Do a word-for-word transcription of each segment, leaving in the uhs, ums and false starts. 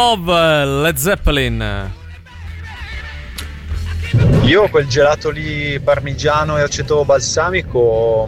Love, Led Zeppelin. Io quel gelato lì parmigiano e aceto balsamico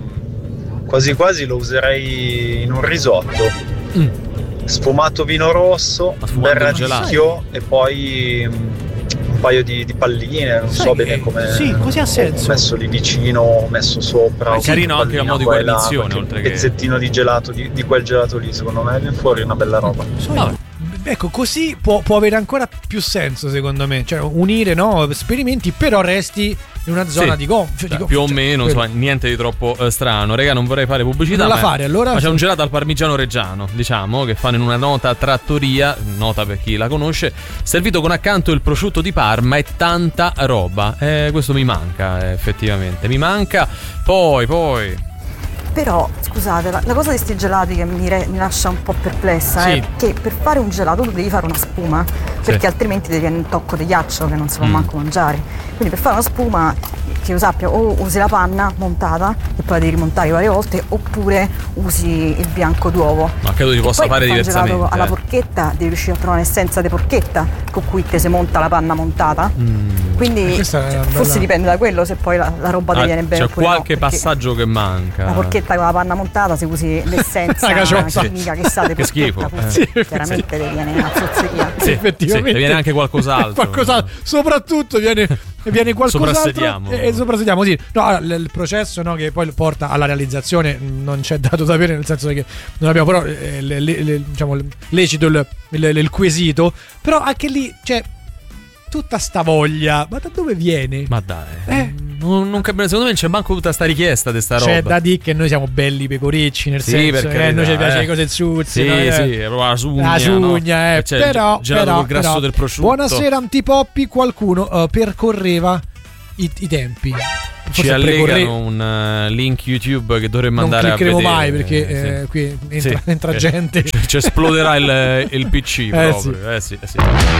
quasi quasi lo userei in un risotto. Mm. Sfumato vino rosso, un bel radicchio e poi un paio di, di palline, non Sai so che, bene come. Sì, così ha senso. Messo lì vicino, messo sopra. È carino anche a modo di guarnizione, oltre un che pezzettino di gelato di, di quel gelato lì, secondo me viene fuori una bella roba. No, ecco, così può, può avere ancora più senso, secondo me. Cioè, unire, no, esperimenti, però resti in una zona sì, di gonfio. cioè, di più o cioè, meno, insomma, niente di troppo eh, strano. Raga, non vorrei fare pubblicità. Non la ma, fare, allora. Ma c'è un gelato al parmigiano reggiano, diciamo, che fanno in una nota trattoria, nota per chi la conosce, servito con accanto il prosciutto di Parma e tanta roba. Eh, questo mi manca, eh, effettivamente. Mi manca. Poi, poi. Però, scusate, la, la cosa di sti gelati che mi, re, mi lascia un po' perplessa Sì. è che per fare un gelato tu devi fare una spuma, perché Sì. altrimenti ti viene un tocco di ghiaccio che non si può Mm. manco mangiare. Quindi per fare una spuma, che io sappia, o usi la panna montata e poi la devi rimontare varie volte, oppure usi il bianco d'uovo. Ma credo si E possa poi fare per un diversamente. gelato alla eh. porchetta devi riuscire a trovare un'essenza di porchetta con cui te si monta la panna montata. Mm. Quindi Questa è una forse bella- dipende da quello se poi la, la roba ti Ah, viene bene c'è oppure no, qualche perché passaggio che manca. la porchetta con la panna montata, se usi l'essenza La caciotta. chimica che sa di Che schifo. porchetta, Eh. forse chiaramente ti viene una zozzeria. Sì, effettivamente. sì, viene anche qualcos'altro. Qualcos'altro. Soprattutto viene, viene qualcos'altro. Soprassediamo. E, e soprassediamo, sì. No, allora, l- il processo, no, che poi porta alla realizzazione non c'è dato da avere, nel senso che non abbiamo però eh, le, le, le, diciamo, lecito il, il, il quesito. Però anche lì c'è tutta sta voglia. Ma da dove viene? Ma dai. Eh. Non, non cap- secondo me non c'è manco tutta sta richiesta di sta roba. C'è da dire che noi siamo belli pecoricci, nel Sì, senso per che carità, noi ci piace eh. le cose zuzze, Sì, no? Eh. sì, è proprio la sugna. La sugna, no? eh. C'è Però, il gelato però, col grasso però. del prosciutto. Buonasera Antipoppi, qualcuno uh, percorreva i, i tempi. Ci Forse allegano precorre- un uh, link YouTube che dovremmo non andare a vedere. cliccheremo mai perché Sì. eh, qui entra, Sì. entra Eh, gente. Ci, ci esploderà il, il P C Eh, proprio. sì. Eh sì, eh sì.